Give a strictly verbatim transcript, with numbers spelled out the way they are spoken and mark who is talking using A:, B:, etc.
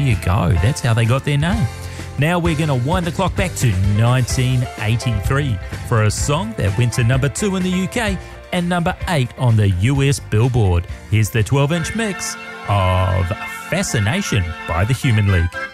A: you go. That's how they got their name. Now we're going to wind the clock back to nineteen eighty-three for a song that went to number two in the U K and number eight on the U S Billboard. Here's the twelve-inch mix of Fascination by the Human League.